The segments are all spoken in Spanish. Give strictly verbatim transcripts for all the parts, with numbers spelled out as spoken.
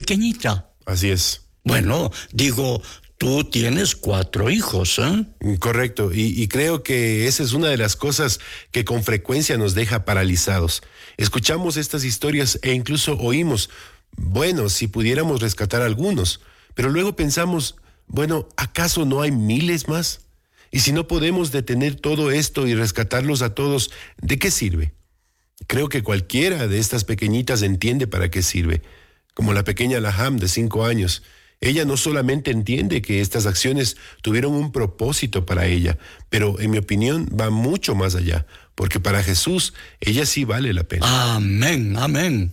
pequeñita. Así es. Bueno, digo, tú tienes cuatro hijos, ¿eh? Correcto, y, y creo que esa es una de las cosas que con frecuencia nos deja paralizados. Escuchamos estas historias e incluso oímos, bueno, si pudiéramos rescatar algunos, pero luego pensamos, bueno, ¿acaso no hay miles más? Y si no podemos detener todo esto y rescatarlos a todos, ¿de qué sirve? Creo que cualquiera de estas pequeñitas entiende para qué sirve, como la pequeña Laham de cinco años. Ella no solamente entiende que estas acciones tuvieron un propósito para ella, pero en mi opinión va mucho más allá, porque para Jesús ella sí vale la pena. Amén, amén.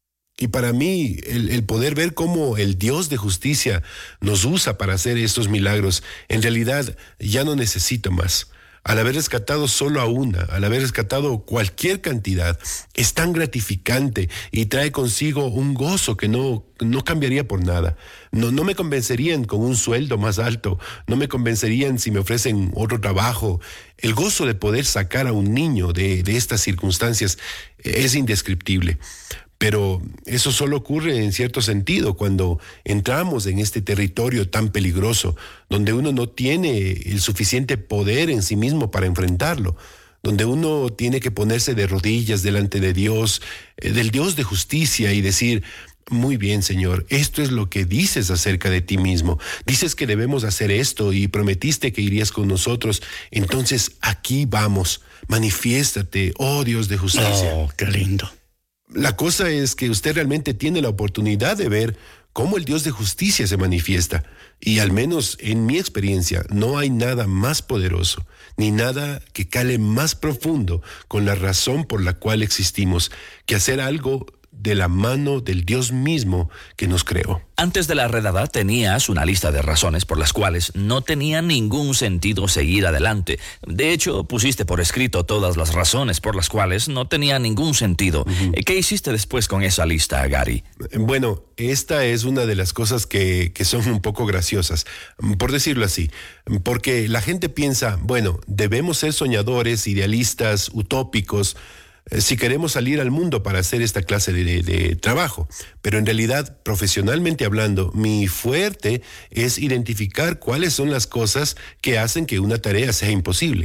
Y para mí, el, el poder ver cómo el Dios de justicia nos usa para hacer estos milagros, en realidad ya no necesito más. Al haber rescatado solo a una, al haber rescatado cualquier cantidad, es tan gratificante y trae consigo un gozo que no, no cambiaría por nada. No, no me convencerían con un sueldo más alto, no me convencerían si me ofrecen otro trabajo. El gozo de poder sacar a un niño de, de estas circunstancias es indescriptible. Pero eso solo ocurre en cierto sentido cuando entramos en este territorio tan peligroso, donde uno no tiene el suficiente poder en sí mismo para enfrentarlo, donde uno tiene que ponerse de rodillas delante de Dios, eh, del Dios de justicia y decir, muy bien, Señor, esto es lo que dices acerca de ti mismo. Dices que debemos hacer esto y prometiste que irías con nosotros. Entonces aquí vamos, manifiéstate, oh Dios de justicia. Oh, qué lindo. La cosa es que usted realmente tiene la oportunidad de ver cómo el Dios de justicia se manifiesta. Y al menos en mi experiencia no hay nada más poderoso, ni nada que cale más profundo con la razón por la cual existimos, que hacer algo de la mano del Dios mismo que nos creó. Antes de la redada tenías una lista de razones por las cuales no tenía ningún sentido seguir adelante. De hecho, pusiste por escrito todas las razones por las cuales no tenía ningún sentido. Uh-huh. ¿Qué hiciste después con esa lista, Gary? Bueno, esta es una de las cosas que, que son un poco graciosas, por decirlo así, porque la gente piensa, bueno, debemos ser soñadores, idealistas, utópicos, si queremos salir al mundo para hacer esta clase de, de, de trabajo. Pero en realidad, profesionalmente hablando, mi fuerte es identificar cuáles son las cosas que hacen que una tarea sea imposible.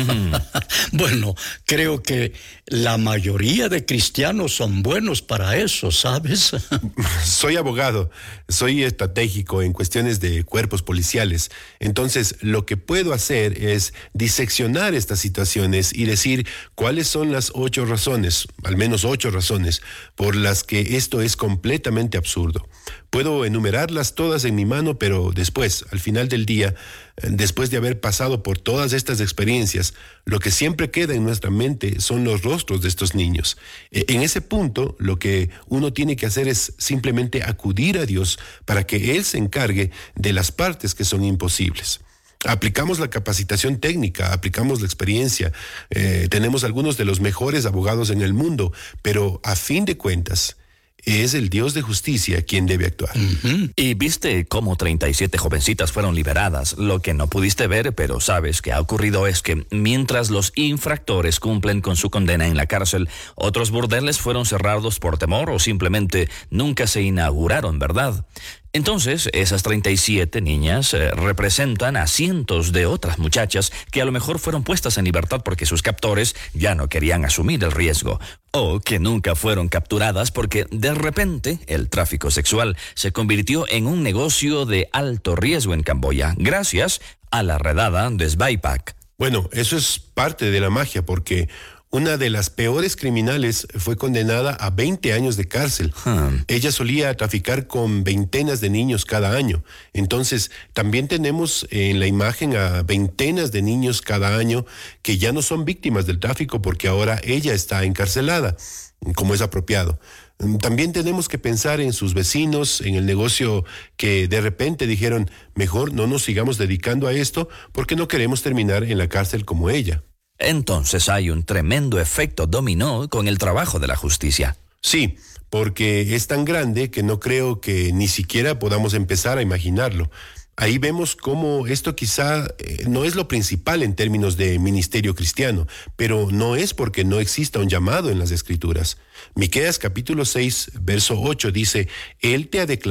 Bueno, creo que la mayoría de cristianos son buenos para eso, ¿sabes? Soy abogado, soy estratégico en cuestiones de cuerpos policiales. Entonces, lo que puedo hacer es diseccionar estas situaciones y decir cuáles son las ocho razones, al menos ocho razones, por las que esto es completamente absurdo. Puedo enumerarlas todas en mi mano, pero después, al final del día, después de haber pasado por todas estas experiencias, lo que siempre queda en nuestra mente son los rostros de estos niños. En ese punto, lo que uno tiene que hacer es simplemente acudir a Dios para que Él se encargue de las partes que son imposibles. Aplicamos la capacitación técnica, aplicamos la experiencia, eh, tenemos algunos de los mejores abogados en el mundo, pero a fin de cuentas, es el Dios de justicia quien debe actuar. Uh-huh. Y viste cómo treinta y siete jovencitas fueron liberadas. Lo que no pudiste ver, pero sabes que ha ocurrido, es que mientras los infractores cumplen con su condena en la cárcel, otros burdeles fueron cerrados por temor o simplemente nunca se inauguraron, ¿verdad? Entonces, esas treinta y siete niñas eh, representan a cientos de otras muchachas que a lo mejor fueron puestas en libertad porque sus captores ya no querían asumir el riesgo, o que nunca fueron capturadas porque de repente el tráfico sexual se convirtió en un negocio de alto riesgo en Camboya, gracias a la redada de Sveipak. Bueno, eso es parte de la magia, porque una de las peores criminales fue condenada a veinte años de cárcel. Hmm. Ella solía traficar con veintenas de niños cada año. Entonces, también tenemos en la imagen a veintenas de niños cada año que ya no son víctimas del tráfico porque ahora ella está encarcelada, como es apropiado. También tenemos que pensar en sus vecinos, en el negocio que de repente dijeron, mejor no nos sigamos dedicando a esto porque no queremos terminar en la cárcel como ella. Entonces hay un tremendo efecto dominó con el trabajo de la justicia. Sí, porque es tan grande que no creo que ni siquiera podamos empezar a imaginarlo. Ahí vemos cómo esto quizá eh, no es lo principal en términos de ministerio cristiano, pero no es porque no exista un llamado en las Escrituras. Miqueas capítulo seis, verso ocho dice, Él te ha declarado